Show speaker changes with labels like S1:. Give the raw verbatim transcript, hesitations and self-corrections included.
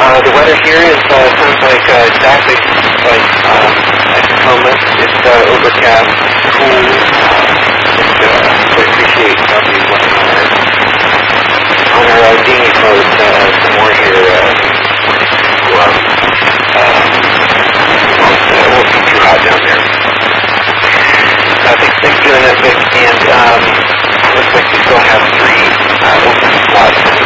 S1: Uh, the weather here is uh, sounds like uh, exactly like um, at Tacoma. It's uh, overcast, cool. Uh, just uh, really appreciate probably looking on our on our uh, dinghy boat uh, some more here. Uh, well, uh, won't, uh, won't be too hot down there. Uh, thanks, thanks for doing that, Vic. And um, looks like we still have three uh, open slots.